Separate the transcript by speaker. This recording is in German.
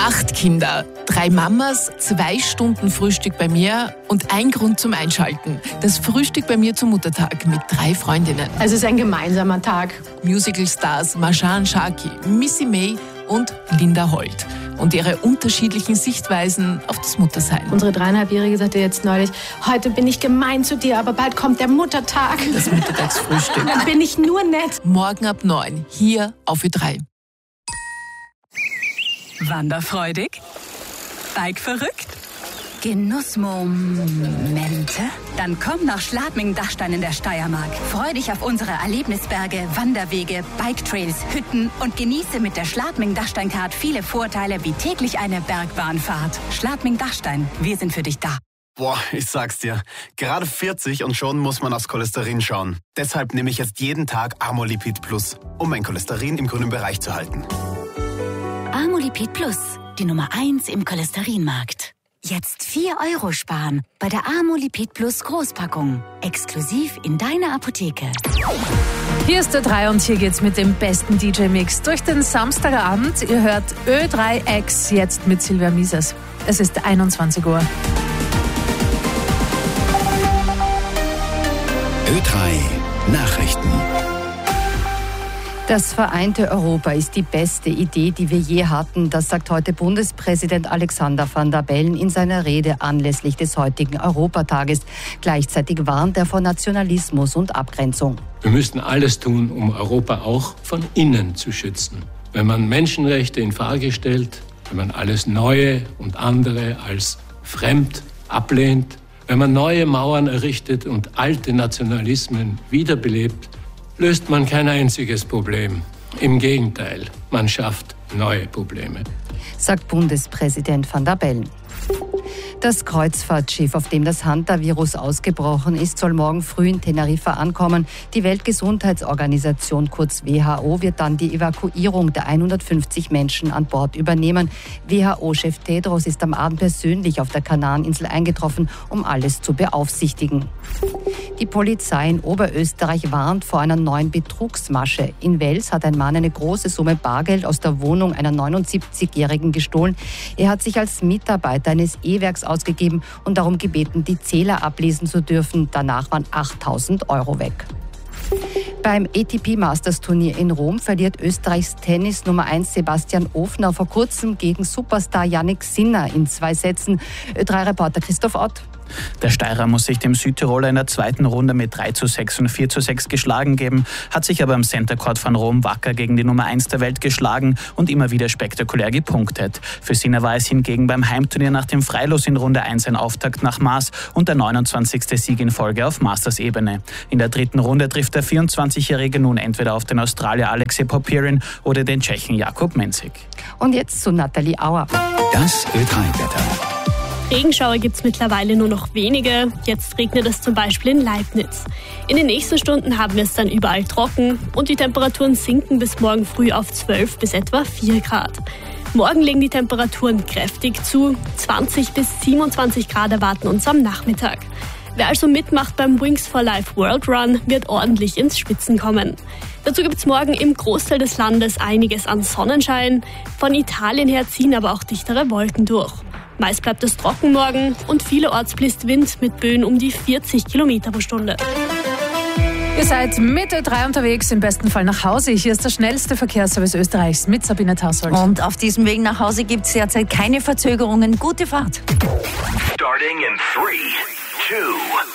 Speaker 1: 8 Kinder, 3 Mamas, 2 Stunden Frühstück bei mir und ein Grund zum Einschalten. Das Frühstück bei mir zum Muttertag mit 3 Freundinnen.
Speaker 2: Es ist ein gemeinsamer Tag.
Speaker 1: Musicalstars Marjan Sharkey, Missy May und Linda Holt. Und ihre unterschiedlichen Sichtweisen auf das Muttersein.
Speaker 2: Unsere 3,5-Jährige sagte jetzt neulich, heute bin ich gemein zu dir, aber bald kommt der Muttertag.
Speaker 1: Das Muttertagsfrühstück.
Speaker 2: Dann bin ich nur nett.
Speaker 1: Morgen ab 9, hier auf Ö3.
Speaker 3: Wanderfreudig? Bikeverrückt?
Speaker 4: Genussmomente?
Speaker 3: Dann komm nach Schladming-Dachstein in der Steiermark. Freu dich auf unsere Erlebnisberge, Wanderwege, Biketrails, Hütten und genieße mit der Schladming-Dachstein-Card viele Vorteile wie täglich eine Bergbahnfahrt. Schladming-Dachstein, wir sind für dich da.
Speaker 5: Boah, ich sag's dir. Gerade 40 und schon muss man aufs Cholesterin schauen. Deshalb nehme ich jetzt jeden Tag Amolipid Plus, um mein Cholesterin im grünen Bereich zu halten.
Speaker 4: Amolipid Plus, die Nummer 1 im Cholesterinmarkt. Jetzt 4 € sparen bei der Amolipid Plus Großpackung. Exklusiv in deiner Apotheke.
Speaker 6: Hier ist Ö3 und hier geht's mit dem besten DJ-Mix durch den Samstagabend. Ihr hört Ö3X jetzt mit Silvia Mises. Es ist 21 Uhr.
Speaker 7: Ö3 Nachrichten.
Speaker 8: Das vereinte Europa ist die beste Idee, die wir je hatten. Das sagt heute Bundespräsident Alexander Van der Bellen in seiner Rede anlässlich des heutigen Europatages. Gleichzeitig warnt er vor Nationalismus und Abgrenzung.
Speaker 9: Wir müssen alles tun, um Europa auch von innen zu schützen. Wenn man Menschenrechte in Frage stellt, wenn man alles Neue und andere als fremd ablehnt, wenn man neue Mauern errichtet und alte Nationalismen wiederbelebt, löst man kein einziges Problem. Im Gegenteil, man schafft neue Probleme,
Speaker 8: sagt Bundespräsident Van der Bellen. Das Kreuzfahrtschiff, auf dem das Hantavirus ausgebrochen ist, soll morgen früh in Teneriffa ankommen. Die Weltgesundheitsorganisation, kurz WHO, wird dann die Evakuierung der 150 Menschen an Bord übernehmen. WHO-Chef Tedros ist am Abend persönlich auf der Kanareninsel eingetroffen, um alles zu beaufsichtigen. Die Polizei in Oberösterreich warnt vor einer neuen Betrugsmasche. In Wels hat ein Mann eine große Summe Bargeld aus der Wohnung einer 79-Jährigen gestohlen. Er hat sich als Mitarbeiter eines E-Werks ausgegeben und darum gebeten, die Zähler ablesen zu dürfen. Danach waren 8.000 € weg. Beim ATP-Masters-Turnier in Rom verliert Österreichs Tennis Nummer 1 Sebastian Ofner vor kurzem gegen Superstar Jannik Sinner in 2 Sätzen. Ö3-Reporter Christoph Ott.
Speaker 10: Der Steirer muss sich dem Südtiroler in der zweiten Runde mit 3:6 und 4:6 geschlagen geben, hat sich aber am Center Court von Rom wacker gegen die Nummer 1 der Welt geschlagen und immer wieder spektakulär gepunktet. Für Sinner war es hingegen beim Heimturnier nach dem Freilos in Runde 1 ein Auftakt nach Maß und der 29. Sieg in Folge auf Masters-Ebene. In der dritten Runde trifft der 24-Jährige nun entweder auf den Australier Alexei Popyrin oder den Tschechen Jakub Mensik.
Speaker 8: Und jetzt zu Nathalie Auer.
Speaker 7: Das Ö3-Wetter.
Speaker 11: Regenschauer gibt es mittlerweile nur noch wenige. Jetzt regnet es zum Beispiel in Leibniz. In den nächsten Stunden haben wir es dann überall trocken und die Temperaturen sinken bis morgen früh auf 12 bis etwa 4 Grad. Morgen legen die Temperaturen kräftig zu. 20 bis 27 Grad erwarten uns am Nachmittag. Wer also mitmacht beim Wings for Life World Run, wird ordentlich ins Schwitzen kommen. Dazu gibt es morgen im Großteil des Landes einiges an Sonnenschein. Von Italien her ziehen aber auch dichtere Wolken durch. Meist bleibt es trocken morgen und vielerorts bläst Wind mit Böen um die 40 Kilometer pro Stunde.
Speaker 6: Ihr seid mit Ö3 unterwegs, im besten Fall nach Hause. Hier ist der schnellste Verkehrsservice Österreichs mit Sabine Tassold.
Speaker 4: Und auf diesem Weg nach Hause gibt es derzeit keine Verzögerungen. Gute Fahrt.
Speaker 7: Starting in 3, 2